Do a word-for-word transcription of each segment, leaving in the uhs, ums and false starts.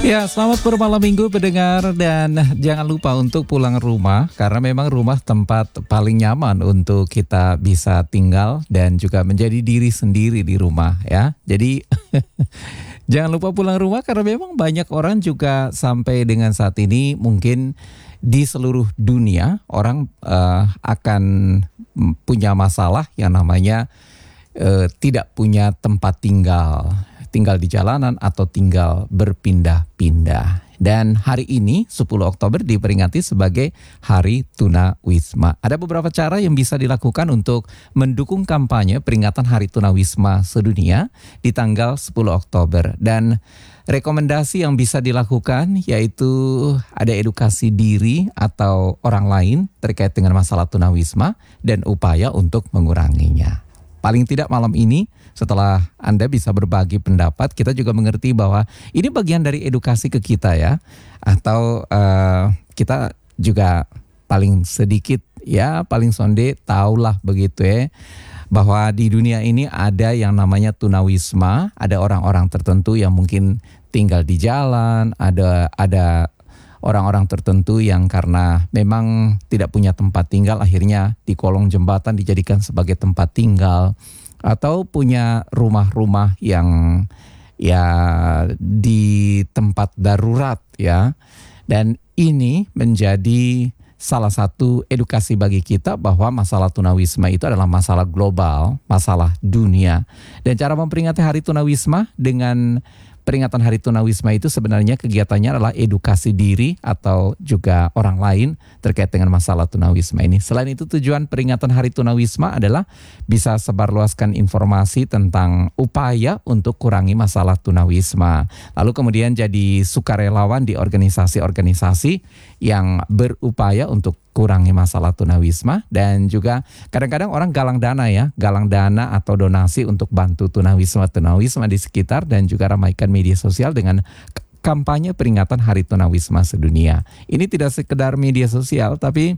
Ya, selamat bermalam minggu pendengar dan jangan lupa untuk pulang rumah karena memang rumah tempat paling nyaman untuk kita bisa tinggal dan juga menjadi diri sendiri di rumah ya. Jadi jangan lupa pulang rumah karena memang banyak orang juga sampai dengan saat ini mungkin di seluruh dunia orang uh, akan punya masalah yang namanya uh, tidak punya tempat tinggal. Tinggal di jalanan atau tinggal berpindah-pindah. Dan hari ini sepuluh Oktober diperingati sebagai Hari Tunawisma. Ada beberapa cara yang bisa dilakukan untuk mendukung kampanye peringatan Hari Tunawisma sedunia di tanggal sepuluh Oktober. Dan rekomendasi yang bisa dilakukan yaitu ada edukasi diri atau orang lain terkait dengan masalah tunawisma dan upaya untuk menguranginya. Paling tidak malam ini setelah Anda bisa berbagi pendapat, kita juga mengerti bahwa ini bagian dari edukasi ke kita ya. Atau uh, kita juga paling sedikit ya, paling sonde tahulah begitu ya. Bahwa di dunia ini ada yang namanya tunawisma, ada orang-orang tertentu yang mungkin tinggal di jalan, ada ada orang-orang tertentu yang karena memang tidak punya tempat tinggal akhirnya di kolong jembatan dijadikan sebagai tempat tinggal atau punya rumah-rumah yang ya di tempat darurat ya. Dan ini menjadi salah satu edukasi bagi kita bahwa masalah tunawisma itu adalah masalah global, masalah dunia. Dan cara memperingati Hari Tunawisma dengan peringatan Hari Tunawisma itu sebenarnya kegiatannya adalah edukasi diri atau juga orang lain terkait dengan masalah tunawisma ini. Selain itu tujuan peringatan Hari Tunawisma adalah bisa sebarluaskan informasi tentang upaya untuk kurangi masalah tunawisma. Lalu kemudian jadi sukarelawan di organisasi-organisasi yang berupaya untuk kurangi masalah tunawisma. Dan juga kadang-kadang orang galang dana ya, galang dana atau donasi untuk bantu tunawisma-tunawisma di sekitar dan juga ramaikan media sosial dengan kampanye peringatan Hari Tunawisma sedunia. Ini tidak sekedar media sosial tapi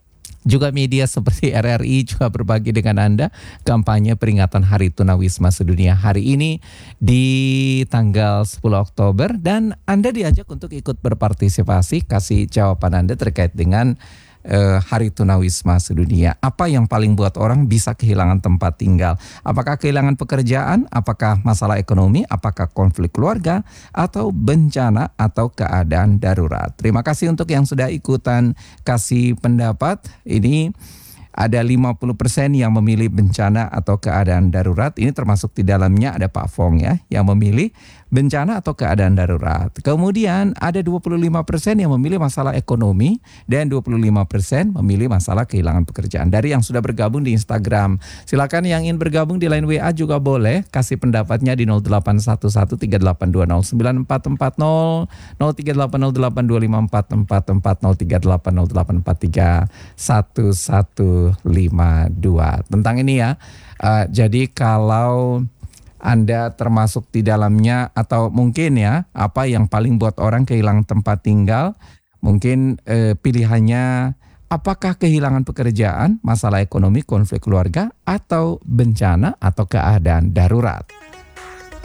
juga media seperti R R I juga berbagi dengan Anda kampanye peringatan Hari Tunawisma sedunia hari ini di tanggal sepuluh Oktober. Dan Anda diajak untuk ikut berpartisipasi, kasih jawaban Anda terkait dengan Uh, Hari Tunawisma sedunia. Apa yang paling buat orang bisa kehilangan tempat tinggal? Apakah kehilangan pekerjaan? Apakah masalah ekonomi? Apakah konflik keluarga? Atau bencana atau keadaan darurat? Terima kasih untuk yang sudah ikutan kasih pendapat. Ini ada lima puluh persen yang memilih bencana atau keadaan darurat. Ini termasuk di dalamnya ada Pak Fong ya, yang memilih bencana atau keadaan darurat. Kemudian ada dua puluh lima persen yang memilih masalah ekonomi dan dua puluh lima persen memilih masalah kehilangan pekerjaan. Dari yang sudah bergabung di Instagram, silakan yang ingin bergabung di line W A juga boleh kasih pendapatnya di nol delapan satu satu tiga delapan dua nol sembilan empat empat nol, nol tiga delapan nol delapan dua lima empat empat empat, nol tiga delapan nol delapan empat tiga satu satu lima dua. Tentang ini ya. Uh, jadi kalau Anda termasuk di dalamnya atau mungkin ya apa yang paling buat orang kehilangan tempat tinggal, mungkin eh, pilihannya apakah kehilangan pekerjaan, masalah ekonomi, konflik keluarga, atau bencana atau keadaan darurat.